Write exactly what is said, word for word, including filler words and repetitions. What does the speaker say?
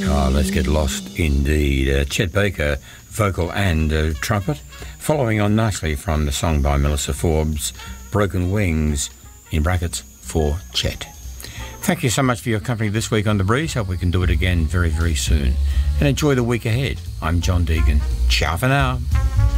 Oh, let's get lost indeed. Uh, Chet Baker, vocal and uh, trumpet, following on nicely from the song by Melissa Forbes, Broken Wings, in brackets, for Chet. Thank you so much for your company this week on The Breeze. Hope we can do it again very, very soon. And enjoy the week ahead. I'm John Deegan. Ciao for now.